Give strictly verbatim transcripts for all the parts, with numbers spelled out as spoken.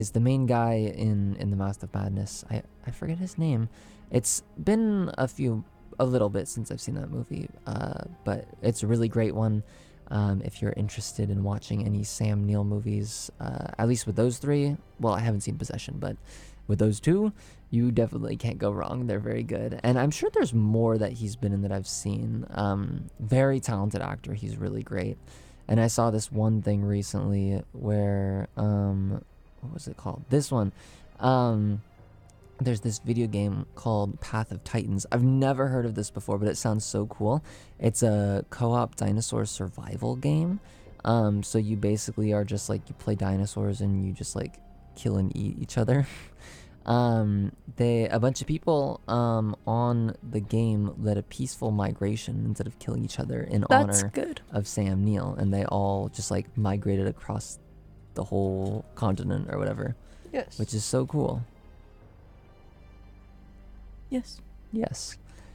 is the main guy in in the Mouth of Madness. I I forget his name. It's been a few a little bit since I've seen that movie, uh, but it's a really great one. Um, if you're interested in watching any Sam Neill movies, uh, at least with those three, well, I haven't seen Possession, but with those two, you definitely can't go wrong. They're very good. And I'm sure there's more that he's been in that I've seen. Um, very talented actor. He's really great. And I saw this one thing recently where, um, what was it called? This one. Um, there's this video game called Path of Titans. I've never heard of this before, but it sounds so cool. It's a co-op dinosaur survival game. Um, so you basically are just like, you play dinosaurs and you just like kill and eat each other. um, they, a bunch of people um, on the game led a peaceful migration instead of killing each other in That's honor good. of Sam Neill. And they all just like migrated across the whole continent or whatever, Yes. which is so cool. Yes. Yes.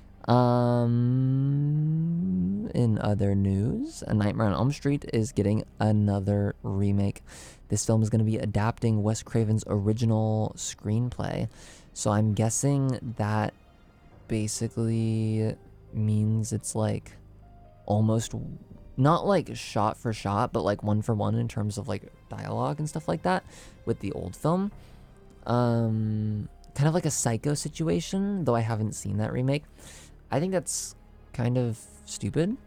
Um, in other news, A Nightmare on Elm Street is getting another remake. This film is going to be adapting Wes Craven's original screenplay. So I'm guessing that basically means it's like almost not like shot for shot, but like one for one in terms of like dialogue and stuff like that with the old film. Um, kind of like a Psycho situation, though I haven't seen that remake. I think that's kind of stupid.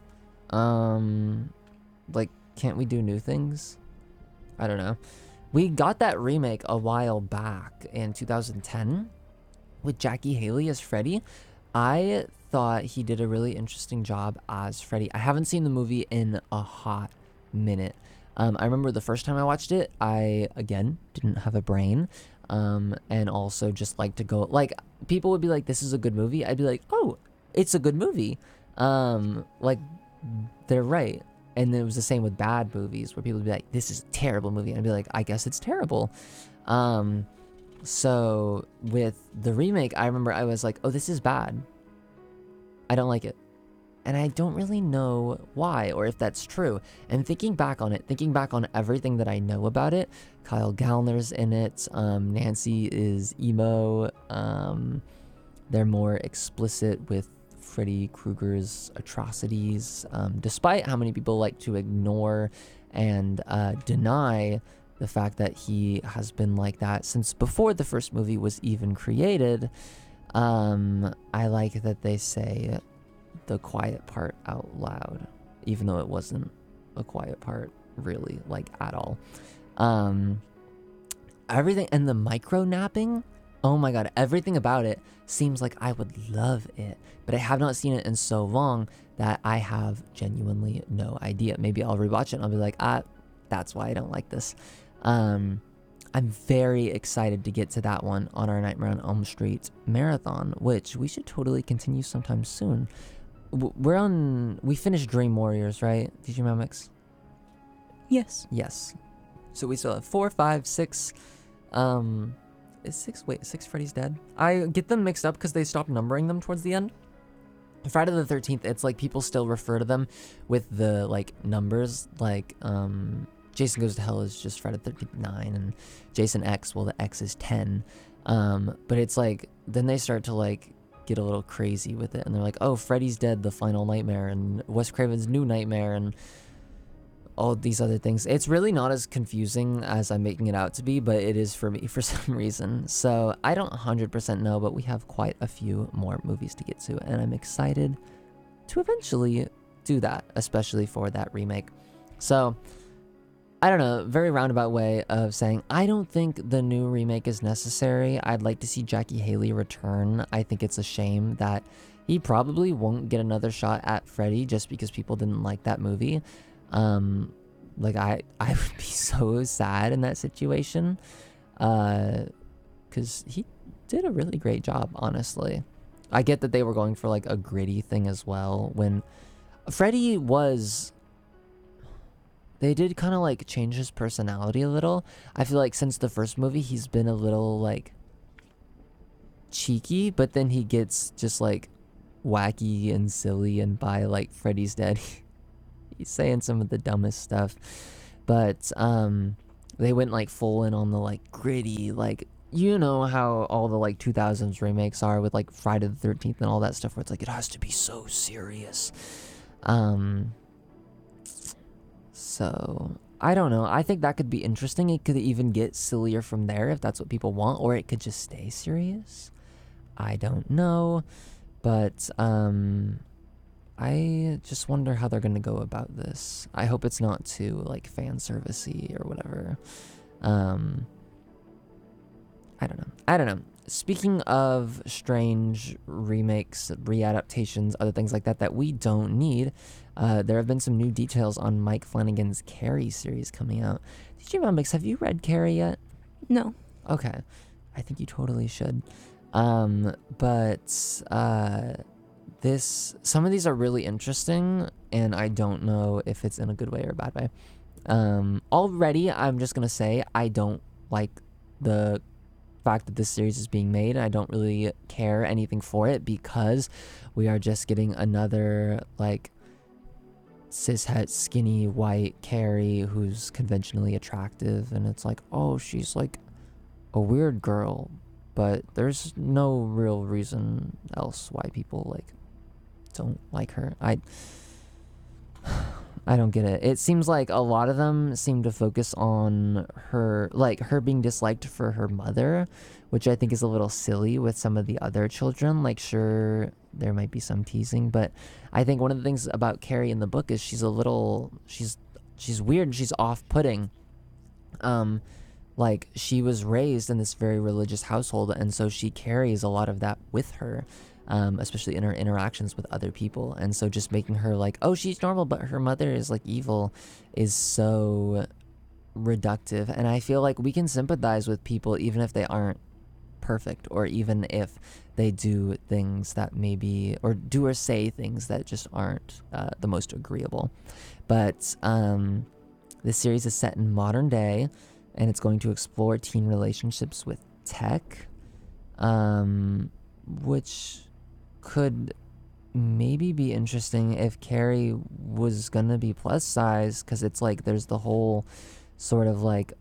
Um, like, can't we do new things? I don't know. We got that remake a while back in two thousand ten with Jackie Haley as Freddy. I thought he did a really interesting job as Freddy. I haven't seen the movie in a hot minute. Um, I remember the first time I watched it, I, again, didn't have a brain. Um, and also just like to go, like, people would be like, this is a good movie. I'd be like, oh, it's a good movie. Um, like, they're right. And it was the same with bad movies where people would be like, this is a terrible movie. And I'd be like, I guess it's terrible. Um, so with the remake, I remember I was like, oh, this is bad. I don't like it. And I don't really know why or if that's true. And thinking back on it, thinking back on everything that I know about it, Kyle Gallner's in it, um, Nancy is emo, um, they're more explicit with Freddy Krueger's atrocities, um, despite how many people like to ignore and uh, deny the fact that he has been like that since before the first movie was even created. Um, I like that they say the quiet part out loud, even though it wasn't a quiet part really, like, at all. Um, everything, and the micro napping, oh my god, everything about it seems like I would love it, but I have not seen it in so long that I have genuinely no idea. Maybe I'll rewatch it and I'll be like, ah, that's why I don't like this. Um, I'm very excited to get to that one on our Nightmare on Elm Street marathon, which we should totally continue sometime soon. We're on, we finished Dream Warriors, right? D J Mamix? Yes. Yes. So we still have four, five, six. Um, is six, wait, six Freddy's Dead? I get them mixed up because they stopped numbering them towards the end. Friday the thirteenth, it's like people still refer to them with the like numbers, like um, Jason Goes to Hell is just Friday the thirteenth nine, and Jason X, well, the X is ten. Um, but it's like, then they start to like get a little crazy with it, and they're like, oh, Freddy's Dead, the final nightmare, and Wes Craven's new nightmare, and all these other things. It's really not as confusing as I'm making it out to be, but it is for me for some reason. So I don't one hundred percent know, but we have quite a few more movies to get to, and I'm excited to eventually do that, especially for that remake. So I don't know, very roundabout way of saying I don't think the new remake is necessary. I'd like to see Jackie Haley return. I think it's a shame that he probably won't get another shot at Freddy just because people didn't like that movie. Um, like I, I would be so sad in that situation, uh, cause he did a really great job, honestly. I get that they were going for like a gritty thing as well. When Freddy was, they did kind of like change his personality a little. I feel like since the first movie, he's been a little like cheeky, but then he gets just like wacky and silly, and by like Freddy's Dead, he's saying some of the dumbest stuff. But um They went like full in on the like gritty, like, you know how all the like two thousands remakes are with like Friday the thirteenth and all that stuff, where it's like it has to be so serious. Um, so I don't know. I think that could be interesting. It could even get sillier from there if that's what people want, or it could just stay serious. I don't know, but um, I just wonder how they're gonna go about this. I hope it's not too like fan servicey or whatever. Um, I don't know. I don't know. Speaking of strange remakes, readaptations, other things like that that we don't need, uh, there have been some new details on Mike Flanagan's Carrie series coming out. D J Melmix, have you read Carrie yet? No. Okay. I think you totally should. Um, but uh, this, some of these are really interesting, and I don't know if it's in a good way or a bad way. Um, already, I'm just going to say I don't like the fact that this series is being made. I don't really care anything for it because we are just getting another like cishet skinny white Carrie who's conventionally attractive, and it's like, oh, she's like a weird girl, but there's no real reason else why people like don't like her. I I don't get it. It seems like a lot of them seem to focus on her, like her being disliked for her mother, which I think is a little silly with some of the other children. Like, sure, there might be some teasing, but I think one of the things about Carrie in the book is she's a little, she's, she's weird and she's off-putting. Um, like, she was raised in this very religious household, and so she carries a lot of that with her. Um, especially in her interactions with other people. And so just making her like, oh, she's normal, but her mother is like evil, is so reductive. And I feel like we can sympathize with people even if they aren't perfect, or even if they do things that maybe, or do or say things that just aren't uh, the most agreeable. But um, this series is set in modern day, and it's going to explore teen relationships with tech, um, which could maybe be interesting if Carrie was gonna be plus size, because it's like there's the whole sort of like,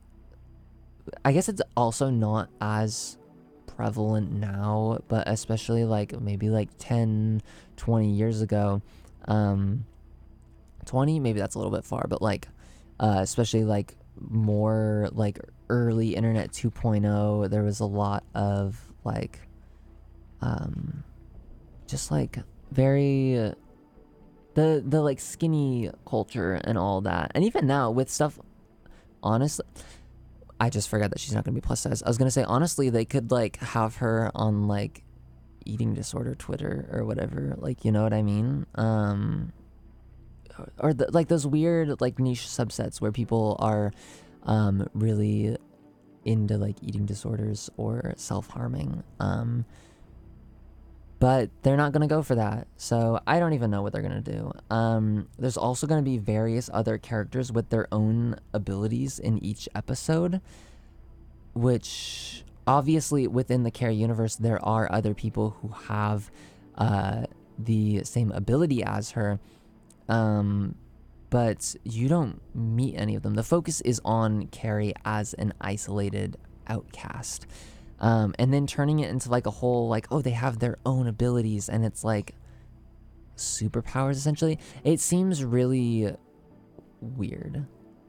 I guess it's also not as prevalent now, but especially like maybe like ten, twenty years ago, um, twenty, maybe that's a little bit far, but like, uh, especially like more like early internet two point oh, there was a lot of like, um, just like very uh, the the like skinny culture and all that. And even now with stuff, honestly, I just forgot that she's not gonna be plus size. I was gonna say, honestly, they could like have her on like eating disorder Twitter or whatever, like, you know what I mean? Um or the, like those weird like niche subsets where people are um really into like eating disorders or self-harming. um But they're not going to go for that. So I don't even know what they're going to do. Um, there's also going to be various other characters with their own abilities in each episode, which obviously within the Carrie universe, there are other people who have uh, the same ability as her. Um, but you don't meet any of them. The focus is on Carrie as an isolated outcast. Um, and then turning it into like a whole, like, oh, they have their own abilities, and it's like superpowers essentially. It seems really weird.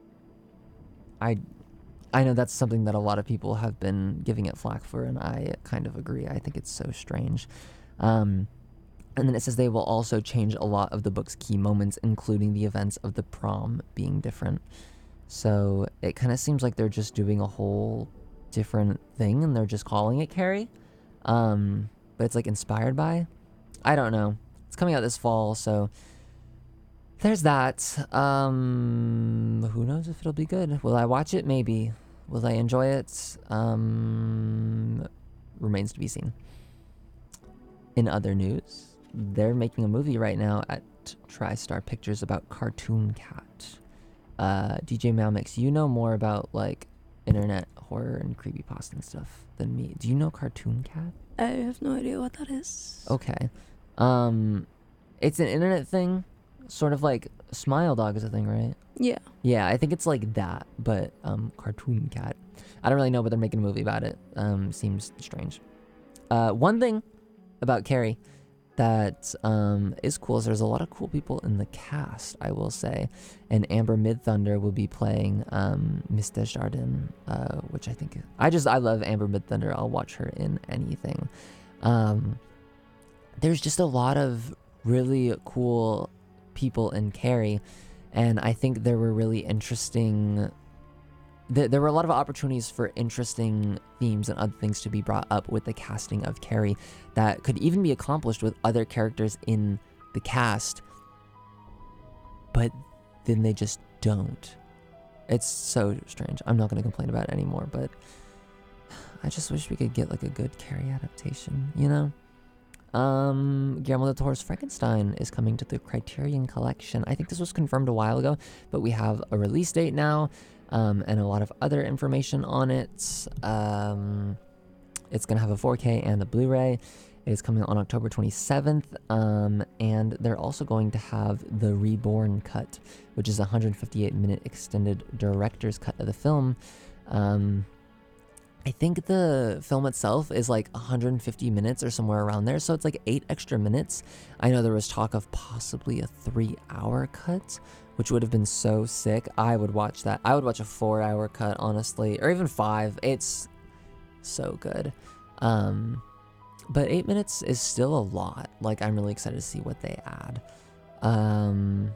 I, I know that's something that a lot of people have been giving it flack for, and I kind of agree. I think it's so strange. Um, and then it says they will also change a lot of the book's key moments, including the events of the prom being different. So it kind of seems like they're just doing a whole different thing and they're just calling it Carrie, um but it's like inspired by, I don't know. It's coming out this fall, so there's that. Um who knows if it'll be good. Will I watch it? Maybe. Will I enjoy it? Um remains to be seen. In other news, they're making a movie right now at TriStar Pictures about Cartoon Cat. uh D J Malmix, you know more about like internet horror and creepypasta and stuff than me. Do you know Cartoon Cat? I have no idea what that is. Okay. Um, it's an internet thing. sort of like Smile Dog is a thing, right? Yeah. Yeah, I think it's like that, but um, cartoon cat. I don't really know, but they're making a movie about it. Um, seems strange. Uh, one thing about Carrie that um, is cool is there's a lot of cool people in the cast, I will say. And Amber Midthunder will be playing um, Miss Desjardins, uh, which I think... I just, I love Amber Midthunder. I'll watch her in anything. Um, there's just a lot of really cool people in Carrie. And I think there were really interesting... Th- there were a lot of opportunities for interesting themes and other things to be brought up with the casting of Carrie that could even be accomplished with other characters in the cast, but then they just don't. It's so strange. I'm not going to complain about it anymore, but I just wish we could get like a good Carrie adaptation, you know? Um, Guillermo del Toro's Frankenstein is coming to the Criterion Collection. I think this was confirmed a while ago, but we have a release date now. Um, and a lot of other information on it. Um, it's going to have a four K and a Blu-ray. It is coming on October twenty-seventh. Um, and they're also going to have the Reborn cut, which is a one hundred fifty-eight minute extended director's cut of the film. Um, I think the film itself is like one hundred fifty minutes or somewhere around there. So it's like eight extra minutes. I know there was talk of possibly a three hour cut, which would have been so sick. I would watch that. I would watch a four hour cut, honestly, or even five. It's so good. Um, but eight minutes is still a lot. Like, I'm really excited to see what they add. Um,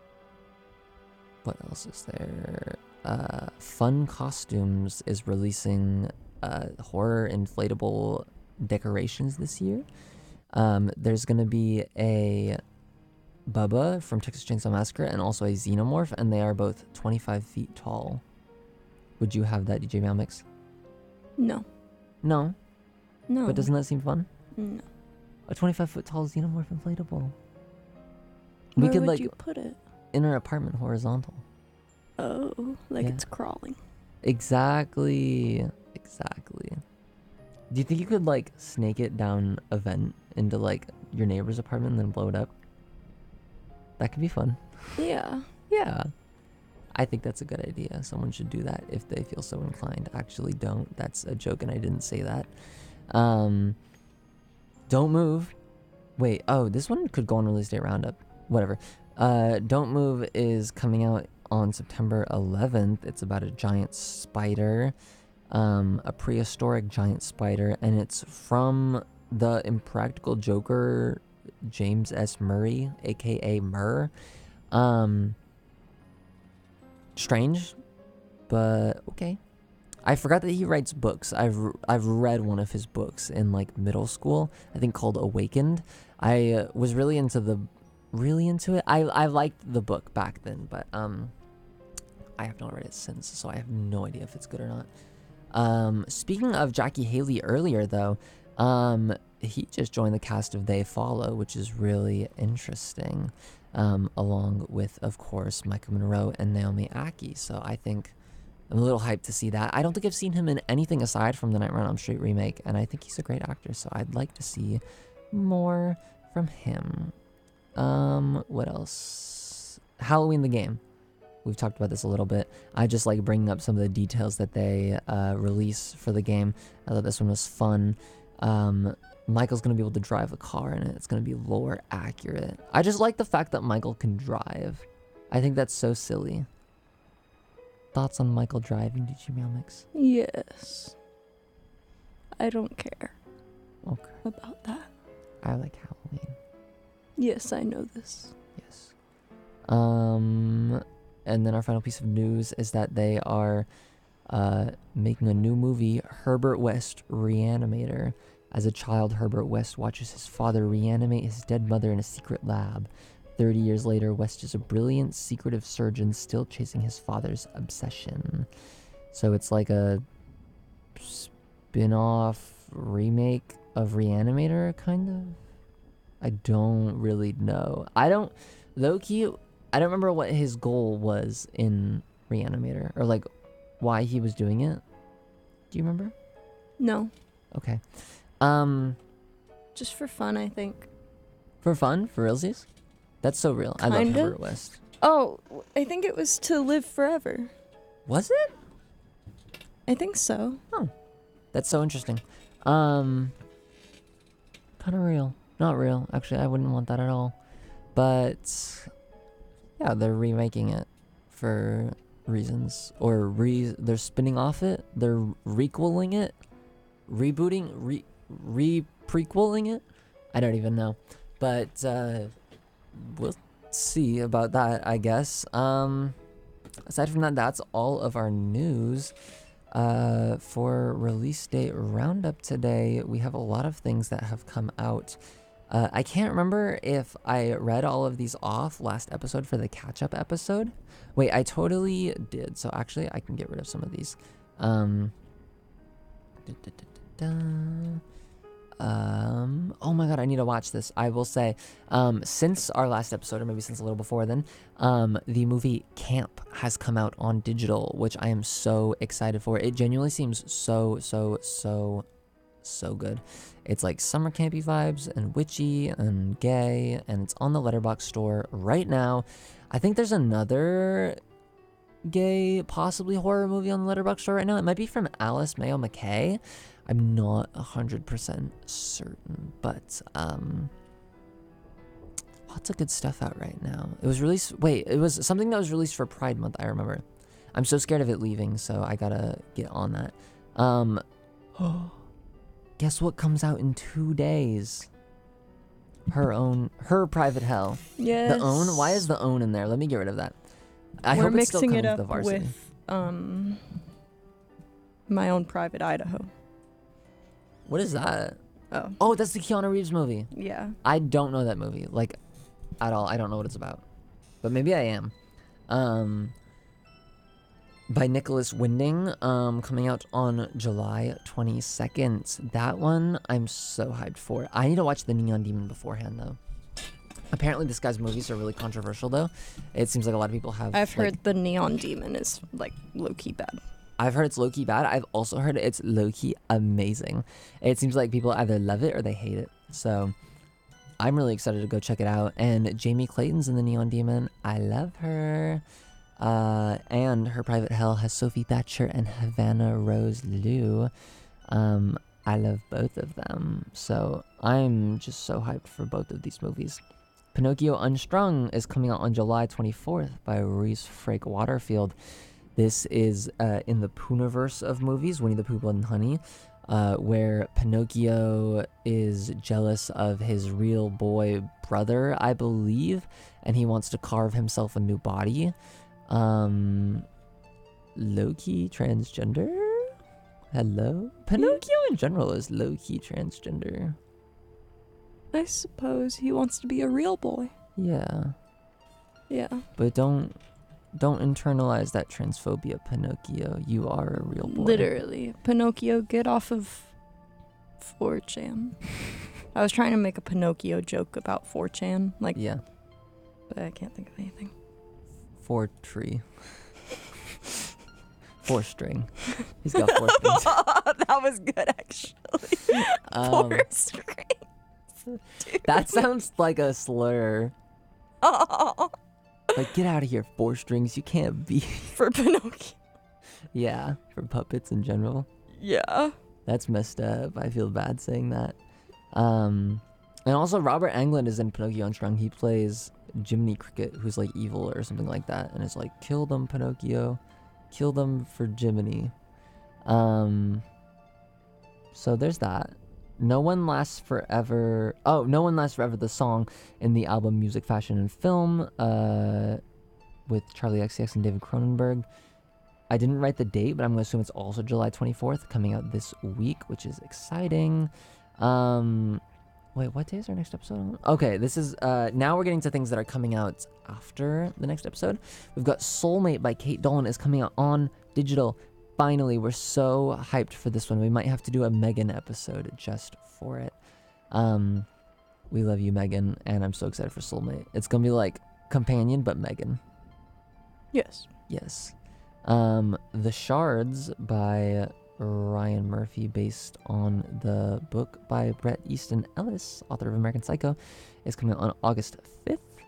what else is there? Uh, Fun Costumes is releasing uh, horror inflatable decorations this year. Um, there's going to be a Bubba from Texas Chainsaw Massacre and also a Xenomorph, and they are both twenty-five feet tall. Would you have that, D J Meow Mix? No. No. No. But doesn't that seem fun? No. A twenty-five foot tall Xenomorph inflatable. Where We could would like you put it? in our apartment horizontal. Oh, like Yeah. it's crawling. Exactly. Exactly. Do you think you could like snake it down a vent into like your neighbor's apartment and then blow it up? That could be fun. Yeah. Yeah. I think that's a good idea. Someone should do that if they feel so inclined. Actually, don't. That's a joke and I didn't say that. Um, Don't Move. Wait, oh, this one could go on release date roundup. Whatever. Uh, Don't Move is coming out on September eleventh. It's about a giant spider. Um, a prehistoric giant spider. And it's from the Impractical Joker, James S. Murray, aka Murr. Um, strange, but okay. I forgot that he writes books. I've I've read one of his books in like middle school. I think called Awakened. I uh, was really into the really into it. I I liked the book back then, but um, I have not read it since, so I have no idea if it's good or not. Um, speaking of Jackie Haley earlier though, um, he just joined the cast of They Follow, which is really interesting. Um, along with, of course, Micah Monroe and Naomi Ackie. So I think I'm a little hyped to see that. I don't think I've seen him in anything aside from the Nightmare on Elm Street remake, and I think he's a great actor, so I'd like to see more from him. Um, what else? Halloween the game. We've talked about this a little bit. I just like bringing up some of the details that they uh, release for the game. I thought this one was fun. Um, Michael's going to be able to drive a car in it. It's going to be lore accurate. I just like the fact that Michael can drive. I think that's so silly. Thoughts on Michael driving, D J Meow Mix? Yes. I don't care Okay. about that. I like Halloween. Yes, I know this. Yes. Um, and then our final piece of news is that they are uh, making a new movie, Herbert West Reanimator. As a child, Herbert West watches his father reanimate his dead mother in a secret lab. Thirty years later, West is a brilliant, secretive surgeon still chasing his father's obsession. So it's like a spin-off remake of Reanimator, kind of? I don't really know. I don't... Low-key, I don't remember what his goal was in Reanimator. Or, like, why he was doing it. Do you remember? No. Okay. Um... Just for fun, I think. For fun? For realsies? That's so real. I love Kinda. Herbert West. Oh, I think it was To Live Forever. Was it? I think so. That's so interesting. Um, kind of real. Not real. Actually, I wouldn't want that at all. But yeah, they're remaking it for reasons, or re they're spinning off it. They're requeling it, rebooting, re re prequeling it. I don't even know, but uh, we'll see about that, I guess. Um, aside from that, that's all of our news. Uh, for release date roundup today, we have a lot of things that have come out. Uh, I can't remember if I read all of these off last episode for the catch-up episode. Wait, I totally did. So actually, I can get rid of some of these. Um, da, da, da, da, da. Um, oh my god, I need to watch this. I will say, um, since our last episode, or maybe since a little before then, um, the movie Camp has come out on digital, which I am so excited for. It genuinely seems so, so, so, so good. It's like summer campy vibes and witchy and gay, and it's on the Letterboxd store right now. I think there's another gay, possibly horror movie on the Letterboxd store right now. It might be from Alice Mayo McKay. I'm not one hundred percent certain, but um, lots of good stuff out right now. It was released, wait, it was something that was released for Pride Month, I remember. I'm so scared of it leaving, so I gotta get on that. Um, guess what comes out in two days? Her own, Her Private Hell. Yes. The Own? Why is the Own in there? Let me get rid of that. I We're hope it's still mixing coming it to up the Varsity. with um, My Own Private Idaho. What is that? Oh, Oh, that's the Keanu Reeves movie. yeah. I don't know that movie, like, at all. I don't know what it's about, but maybe I am. Um, by Nicholas Winding, um, coming out on July twenty-second. That one I'm so hyped for. I need to watch The Neon Demon beforehand, though. Apparently, this guy's movies are really controversial, though. It seems like a lot of people have. I've like, heard The Neon Demon is like low-key bad. I've heard it's low-key bad. I've also heard it's low-key amazing. It seems like people either love it or they hate it. So I'm really excited to go check it out. And Jamie Clayton's in The Neon Demon. I love her. Uh, and Her Private Hell has Sophie Thatcher and Havana Rose Liu. Um, I love both of them. So I'm just so hyped for both of these movies. Pinocchio Unstrung is coming out on July twenty-fourth by Reese Frake Waterfield. This is uh, in the Poohniverse of movies, Winnie the Pooh, Blood and Honey, uh, where Pinocchio is jealous of his real boy brother, I believe, and he wants to carve himself a new body. Um, low-key transgender? Hello? Pinocchio in general is low-key transgender. I suppose he wants to be a real boy. Yeah, Yeah. but don't... Don't internalize that transphobia, Pinocchio. You are a real boy. Literally. Pinocchio, get off of four chan. I was trying to make a Pinocchio joke about four chan, like, Yeah. but I can't think of anything. Four tree. Four string. He's got four strings. That was good, actually. Um, Four strings. that sounds like a slur. Oh, Like, get out of here, four strings. You can't be. for Pinocchio. Yeah, for puppets in general. Yeah. That's messed up. I feel bad saying that. Um, and also Robert Englund is in Pinocchio Unstrung. He plays Jiminy Cricket, who's like evil or something like that, and it's like, kill them, Pinocchio, kill them for Jiminy. Um, so there's that. No One Lasts Forever. Oh, No One Lasts Forever, the song in the album Music, Fashion, and Film, uh, with Charlie X C X and David Cronenberg. I didn't write the date, but I'm going to assume it's also July twenty-fourth, coming out this week, which is exciting. Um, wait, what day is our next episode on? Okay, this is, uh, now we're getting to things that are coming out after the next episode. We've got Soulmate by Kate Dolan is coming out on digital. Finally, we're so hyped for this one. We might have to do a Megan episode just for it. Um, we love you, Megan, and I'm so excited for Soulmate. It's gonna be like Companion, but Megan. Yes. Yes. Um, The Shards by Ryan Murphy, based on the book by Bret Easton Ellis, author of American Psycho, is coming out on August fifth.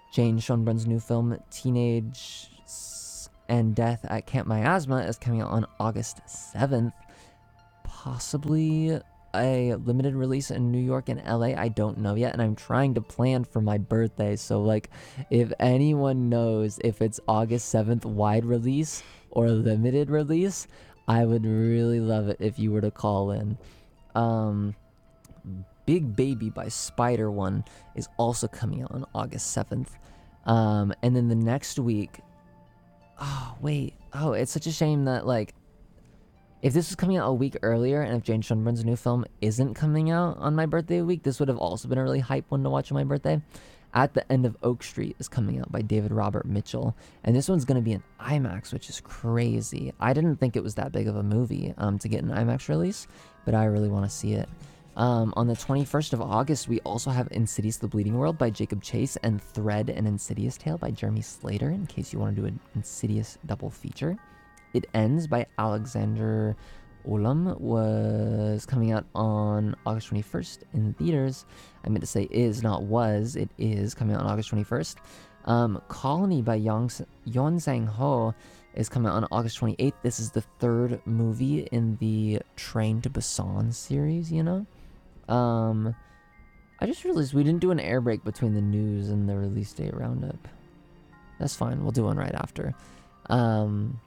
Jane Schoenbrun's new film, Teenage S- and Death at Camp Miasma, is coming out on August seventh. Possibly a limited release in New York and L A. I don't know yet, and I'm trying to plan for my birthday. So, like, if anyone knows if it's August seventh wide release or limited release, I would really love it if you were to call in. Um, Big Baby by Spider One is also coming out on August seventh. Um, and then the next week, oh, wait. Oh, it's such a shame that, like, if this was coming out a week earlier, and if Jane Schoenbrun's new film isn't coming out on my birthday week, this would have also been a really hype one to watch on my birthday. At the End of Oak Street is coming out by David Robert Mitchell, and this one's going to be in IMAX, which is crazy. I didn't think it was that big of a movie um, to get an IMAX release, but I really want to see it. Um, on the twenty-first of August, we also have Insidious: The Bleeding World by Jacob Chase and Thread: An Insidious Tale by Jeremy Slater, in case you want to do an Insidious double feature. It Ends by Alexander Olam was coming out on August twenty-first in theaters. I meant to say is, not was. It is coming out on August twenty-first. Um, Colony by Yong, Yeon Sang-ho is coming out on August twenty-eighth. This is the third movie in the Train to Busan series, you know? Um, I just realized we didn't do an air break between the news and the release date roundup. That's fine. We'll do one right after. Um...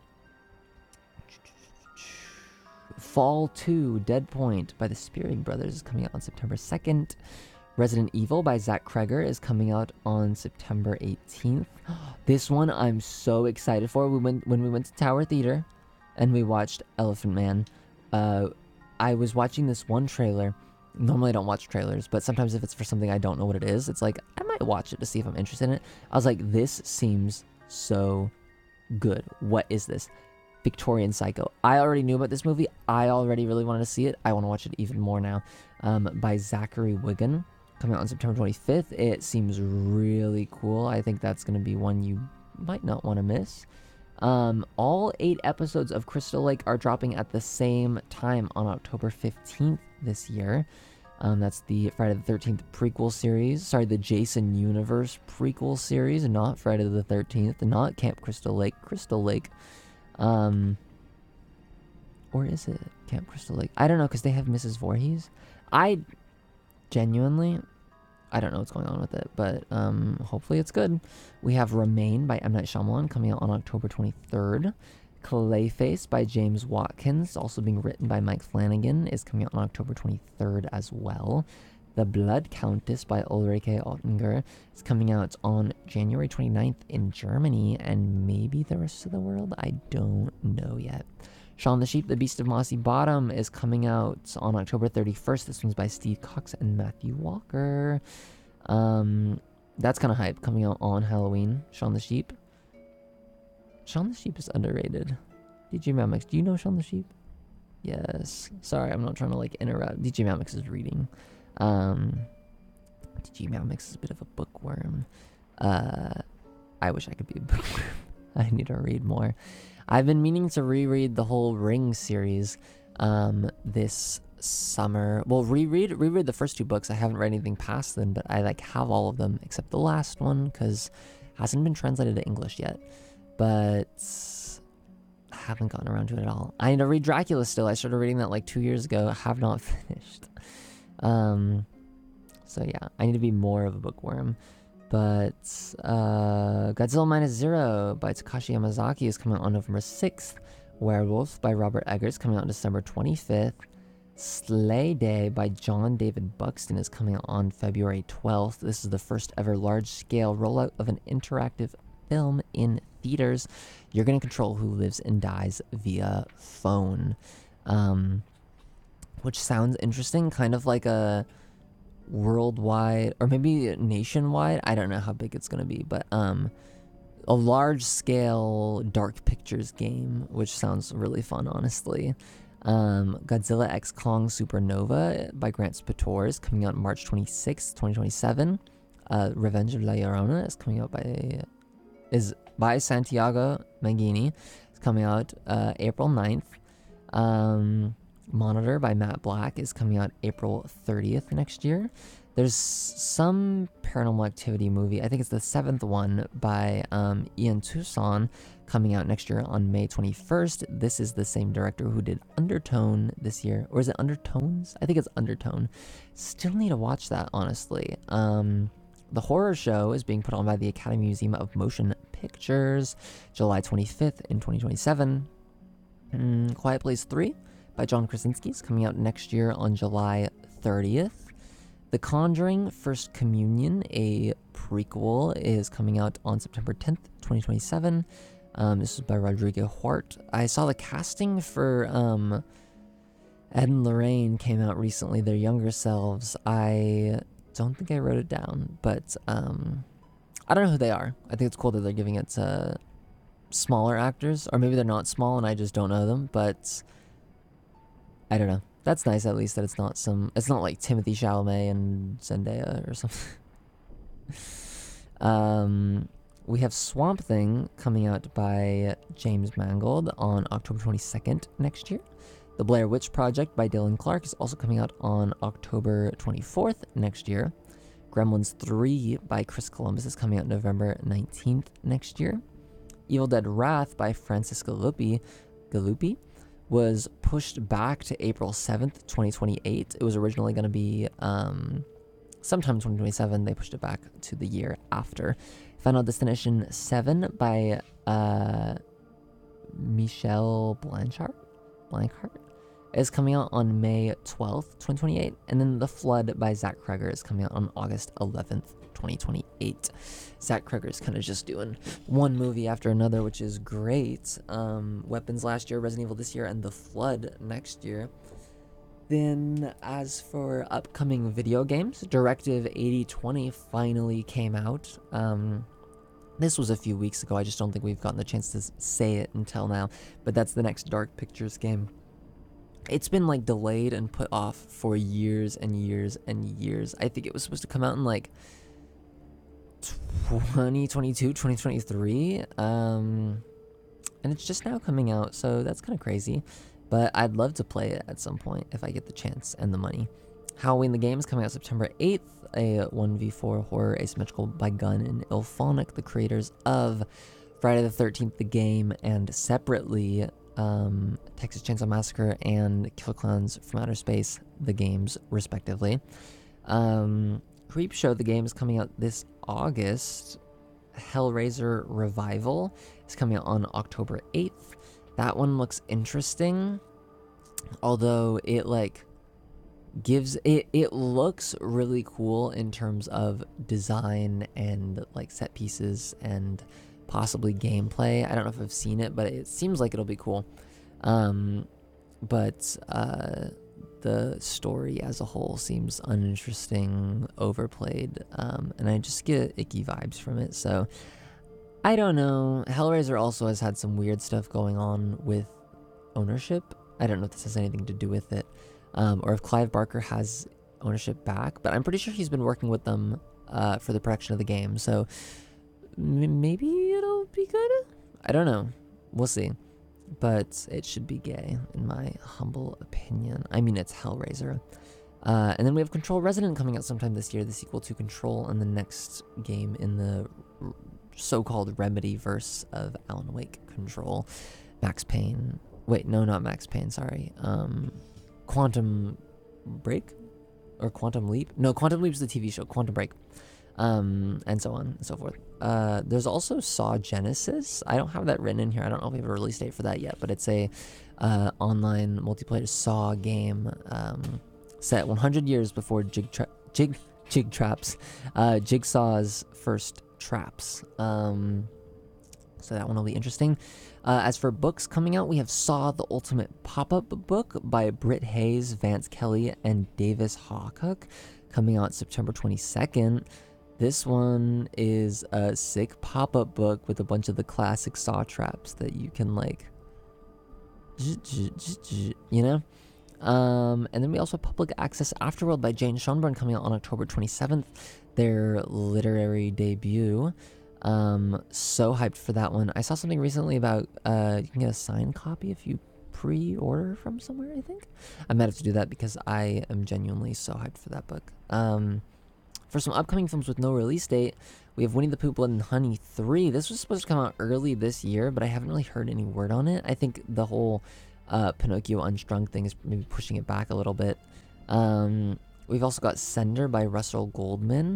Fall two, Dead Point by the Spearing Brothers is coming out on September second. Resident Evil by Zach Kreger is coming out on September eighteenth. This one I'm so excited for. We went when we went to Tower Theater and we watched Elephant Man. Uh, I was watching this one trailer. Normally I don't watch trailers, but sometimes if it's for something I don't know what it is, it's like I might watch it to see if I'm interested in it. I was like, this seems so good. What is this? Victorian Psycho. I already knew about this movie. I already really wanted to see it. I want to watch it even more now. Um, by Zachary Wigan, coming out on September twenty-fifth. It seems really cool. I think that's going to be one you might not want to miss. Um, all eight episodes of Crystal Lake are dropping at the same time on October fifteenth this year. Um, that's the Friday the thirteenth prequel series. Sorry, the Jason Universe prequel series, not Friday the thirteenth, not Camp Crystal Lake. Crystal Lake. Um, or is it Camp Crystal Lake? I don't know, because they have Missus Voorhees. I genuinely, I don't know what's going on with it, but um, hopefully it's good. We have Remain by M. Night Shyamalan coming out on October twenty-third. Clayface by James Watkins, also being written by Mike Flanagan, is coming out on October twenty-third as well. The Blood Countess by Ulrike Oettinger is coming out on January twenty-ninth in Germany and maybe the rest of the world. I don't know yet. Shaun the Sheep, The Beast of Mossy Bottom is coming out on October thirty-first. This one's by Steve Cox and Matthew Walker. Um, that's kind of hype, coming out on Halloween. Shaun the Sheep. Shaun the Sheep is underrated. D J Mammox, do you know Shaun the Sheep? Yes. Sorry, I'm not trying to like interrupt. D J Mammox is reading. Um, D J Mammox is a bit of a bookworm. Uh, I wish I could be a bookworm. I need to read more. I've been meaning to reread the whole Ring series um, this summer. Well, reread reread the first two books. I haven't read anything past them, but I like have all of them except the last one because it hasn't been translated to English yet. But I haven't gotten around to it at all. I need to read Dracula still. I started reading that like two years ago. I have not finished. Um, so yeah, I need to be more of a bookworm. But uh, Godzilla Minus Zero by Takashi Yamazaki is coming out on November sixth. Werewolf by Robert Eggers coming out on December twenty-fifth. Slay Day by John David Buxton is coming out on February twelfth. This is the first ever large-scale rollout of an interactive film in theaters. You're going to control who lives and dies via phone. Um, which sounds interesting, kind of like a worldwide, or maybe nationwide, I don't know how big it's going to be, but um, a large-scale Dark Pictures game, which sounds really fun, honestly. Um, Godzilla X Kong Supernova by Grant Spator is coming out March twenty-sixth, twenty twenty-seven. Uh, Revenge of La Llorona is coming out by is by Santiago Mangini. It's coming out uh, April ninth. Um, Monitor by Matt Black is coming out April thirtieth next year. There's some Paranormal Activity movie. I think it's the seventh one by um, Ian Tucson coming out next year on May twenty-first. This is the same director who did Undertone this year. Or is it Undertones? I think it's Undertone. Still need to watch that, honestly. Um, the horror show is being put on by the Academy Museum of Motion Pictures, July twenty-fifth in twenty twenty-seven. Mm, Quiet Place three by John Krasinski is coming out next year on July thirtieth. The Conjuring First Communion, a prequel, is coming out on September tenth, twenty twenty-seven. Um, this is by Rodrigo Huart. I saw the casting for um, Ed and Lorraine came out recently, their younger selves. I don't think I wrote it down, but um, I don't know who they are. I think it's cool that they're giving it to smaller actors, or maybe they're not small and I just don't know them, but I don't know. That's nice, at least, that it's not some... It's not like Timothy Chalamet and Zendaya or something. um, we have Swamp Thing coming out by James Mangold on October twenty-second next year. The Blair Witch Project by Dylan Clark is also coming out on October twenty-fourth next year. Gremlins three by Chris Columbus is coming out November nineteenth next year. Evil Dead Wrath by Francis Galuppi, Galuppi was pushed back to April seventh, twenty twenty-eight. It was originally going to be um, sometime twenty twenty-seven. They pushed it back to the year after. Final Destination seven by uh, Michelle Blanchard, Blanchard is coming out on May twelfth, twenty twenty-eight. And then The Flood by Zach Kreger is coming out on August eleventh, twenty twenty-eight. Zach Kreger is kind of just doing one movie after another, which is great. Um, Weapons last year, Resident Evil this year, and The Flood next year. Then, as for upcoming video games, Directive eighty twenty finally came out. Um, this was a few weeks ago. I just don't think we've gotten the chance to say it until now. But that's the next Dark Pictures game. It's been like delayed and put off for years and years and years. I think it was supposed to come out in like twenty twenty-two, twenty twenty-three, um, and it's just now coming out, so that's kind of crazy, but I'd love to play it at some point if I get the chance and the money. Halloween the Game is coming out September eighth, a one v four horror asymmetrical by Gun and Ilphonic, the creators of Friday the thirteenth the Game, and separately um, Texas Chainsaw Massacre and Killer Clowns from Outer Space, the games, respectively. Um... Creepshow the Game is coming out this August. Hellraiser Revival is coming out on October eighth. That one looks interesting, although it like gives it it looks really cool in terms of design and like set pieces and possibly gameplay. I don't know if I've seen it, but it seems like it'll be cool. Um, but uh the story as a whole seems uninteresting, overplayed, um, and I just get icky vibes from it, so I don't know. Hellraiser also has had some weird stuff going on with ownership. I don't know if this has anything to do with it, um, or if Clive Barker has ownership back, but I'm pretty sure he's been working with them uh, for the production of the game, so m- maybe it'll be good? I don't know. We'll see. But it should be gay, in my humble opinion. I mean, it's Hellraiser. Uh, and then we have Control Resident coming out sometime this year, the sequel to Control, and the next game in the r- so-called Remedy-verse of Alan Wake Control. Max Payne. Wait, no, not Max Payne, sorry. Um, Quantum Break? Or Quantum Leap? No, Quantum Leap's the T V show, Quantum Break. Um, and so on and so forth. Uh, there's also Saw Genesis. I don't have that written in here. I don't know if we have a release date for that yet, but it's a uh, online multiplayer Saw game um, set one hundred years before Jig, tra- Jig, Jig Traps, uh, Jigsaw's first traps. Um, so that one will be interesting. Uh, as for books coming out, we have Saw the Ultimate Pop-Up Book by Britt Hayes, Vance Kelly, and Davis Hawcock, coming out September twenty-second. This one is a sick pop-up book with a bunch of the classic Saw traps that you can, like, you know? Um, and then we also have Public Access Afterworld by Jane Schoenbrunn coming out on October twenty-seventh, their literary debut. Um, so hyped for that one. I saw something recently about uh, you can get a signed copy if you pre-order from somewhere, I think. I might have to do that because I am genuinely so hyped for that book. Um... for some upcoming films with no release date, we have Winnie the Pooh, Blood and Honey three. This was supposed to come out early this year, but I haven't really heard any word on it. I think the whole uh, Pinocchio Unstrung thing is maybe pushing it back a little bit. Um, we've also got Sender by Russell Goldman.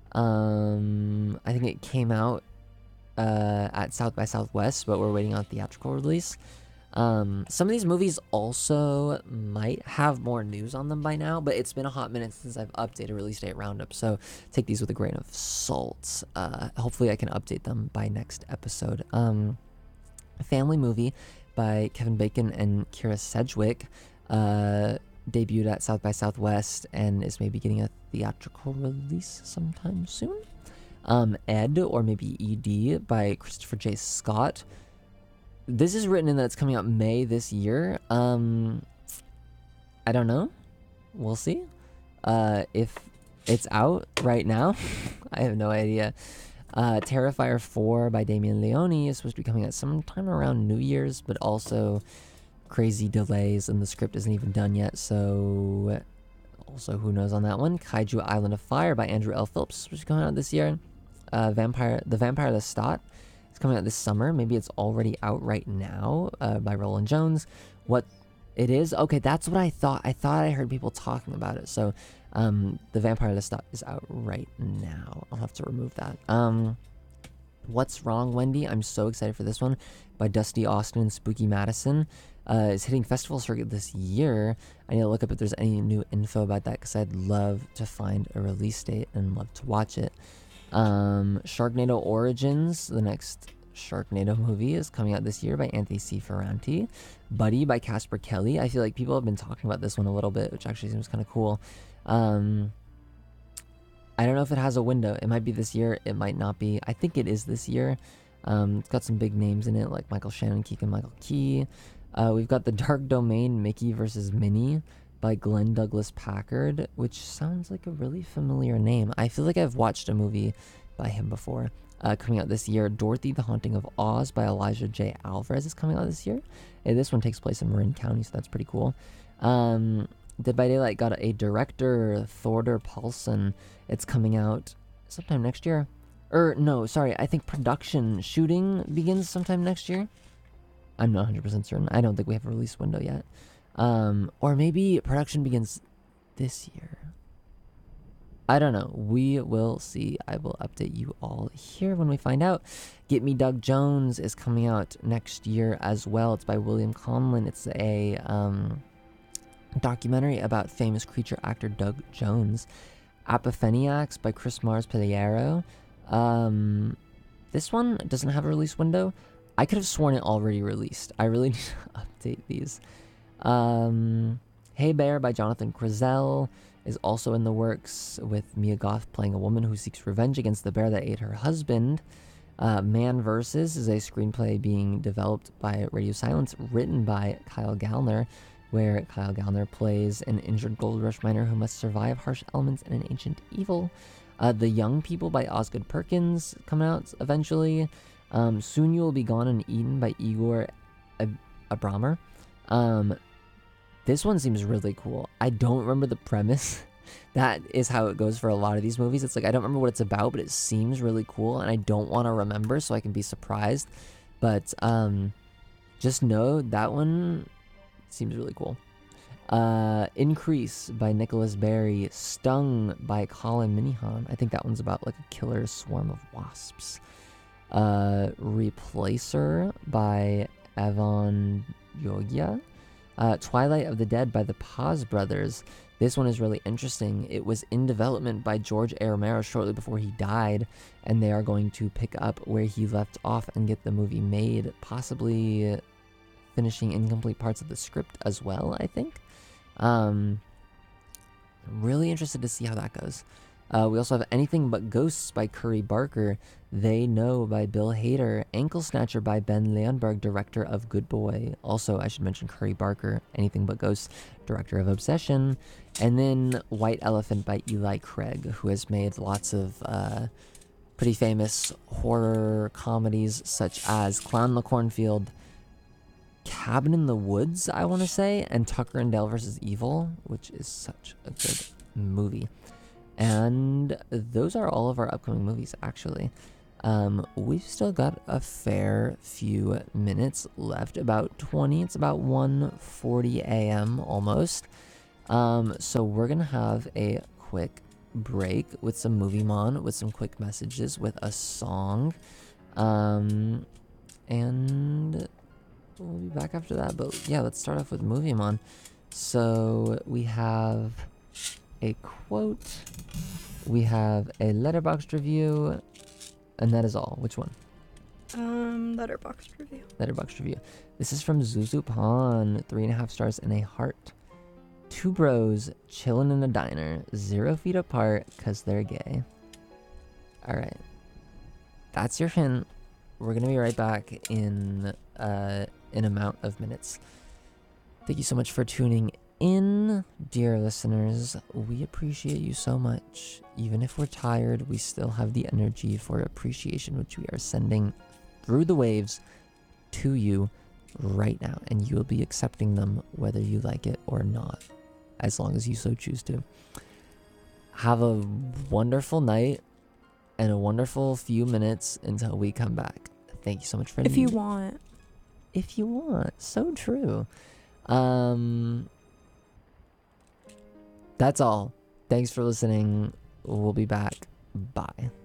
Um, I think it came out uh, at South by Southwest, but we're waiting on theatrical release. Um, some of these movies also might have more news on them by now, but it's been a hot minute since I've updated release date roundup, so take these with a grain of salt. Uh, hopefully I can update them by next episode. Um, a family movie by Kevin Bacon and Kira Sedgwick, uh, debuted at South by Southwest and is maybe getting a theatrical release sometime soon. Um, Ed, or maybe E D, by Christopher J. Scott. This is written in that it's coming out May this year. Um, I don't know. We'll see. Uh, if it's out right now, I have no idea. Uh, Terrifier four by Damien Leone is supposed to be coming out sometime around New Year's, but also crazy delays and the script isn't even done yet, so also who knows on that one. Kaiju Island of Fire by Andrew L. Phillips is supposed to be coming out this year. Uh, Vampire, The Vampire Lestat is coming out this summer. Maybe it's already out right now, uh, by Roland Jones. What it is? Okay, that's what I thought. I thought I heard people talking about it. So, um, The Vampire Lestat is out right now. I'll have to remove that. Um, What's Wrong, Wendy? I'm so excited for this one, by Dusty Austin and Spooky Madison. Uh, it's hitting festival circuit this year. I need to look up if there's any new info about that, because I'd love to find a release date and love to watch it. Um, Sharknado Origins, the next Sharknado movie, is coming out this year by Anthony C. Ferranti. Buddy by Casper Kelly. I feel like people have been talking about this one a little bit, which actually seems kind of cool. Um, I don't know if it has a window. It might be this year. It might not be. I think it is this year. Um, it's got some big names in it, like Michael Shannon, Keegan-Michael Key. Uh, we've got The Dark Domain, Mickey versus Minnie, by Glenn Douglas Packard, which sounds like a really familiar name. I feel like I've watched a movie by him before. Uh, coming out this year, Dorothy, The Haunting of Oz by Elijah J. Alvarez is coming out this year. And this one takes place in Marin County, so that's pretty cool. Um, Dead by Daylight got a director, Thorder Paulson. It's coming out sometime next year. Or, no, sorry, I think production shooting begins sometime next year. I'm not one hundred percent certain. I don't think we have a release window yet. Um, or maybe production begins this year. I don't know. We will see. I will update you all here when we find out. Get Me Doug Jones is coming out next year as well. It's by William Conlon. It's a um, documentary about famous creature actor Doug Jones. Apopheniacs by Chris Mars Peliero. Um, this one doesn't have a release window. I could have sworn it already released. I really need to update these. Um, Hey Bear by Jonathan Krzel is also in the works, with Mia Goth playing a woman who seeks revenge against the bear that ate her husband. Uh, Man Versus is a screenplay being developed by Radio Silence, written by Kyle Gallner, where Kyle Gallner plays an injured gold rush miner who must survive harsh elements and an ancient evil. Uh, The Young People by Osgood Perkins coming out eventually. Um, Soon You Will Be Gone and Eaten by Igor Ab- Abramer. Um, this one seems really cool. I don't remember the premise. That is how it goes for a lot of these movies. It's like, I don't remember what it's about, but it seems really cool, and I don't want to remember so I can be surprised. But um, just know that one seems really cool. Uh, Increase by Nicholas Berry. Stung by Colin Minihan. I think that one's about like a killer swarm of wasps. Uh, Replacer by Avon Yogia. Uh, Twilight of the Dead by the Paz Brothers. This one is really interesting. It was in development by George A. Romero shortly before he died, and they are going to pick up where he left off and get the movie made, possibly finishing incomplete parts of the script as well, I think. Um, really interested to see how that goes. Uh, we also have Anything But Ghosts by Curry Barker, They Know by Bill Hader, Ankle Snatcher by Ben Leonberg, director of Good Boy. Also, I should mention Curry Barker, Anything But Ghosts, director of Obsession. And then White Elephant by Eli Craig, who has made lots of uh, pretty famous horror comedies such as Clown in the Cornfield, Cabin in the Woods, I want to say, and Tucker and Dale versus Evil, which is such a good movie. And those are all of our upcoming movies, actually. Um, we've still got a fair few minutes left, about twenty. It's about one forty a m almost. Um, so we're going to have a quick break with some Movie Mon, with some quick messages, with a song. Um, and we'll be back after that. But yeah, let's start off with Movie Mon. So we have a quote, we have a Letterboxd review, and that is all. Which one? Um, Letterboxd review. Letterboxd review. This is from Zuzu Pan, three and a half stars and a heart. Two bros chilling in a diner, zero feet apart, cause they're gay. All right, that's your hint. We're gonna be right back in uh an amount of minutes. Thank you so much for tuning in, dear listeners. We appreciate you so much. Even if we're tired, we still have the energy for appreciation, which we are sending through the waves to you right now, and you will be accepting them whether you like it or not, as long as you so choose to. Have a wonderful night and a wonderful few minutes until we come back. Thank you so much for If you want. If you want. So true. Um, that's all. Thanks for listening. We'll be back. Bye.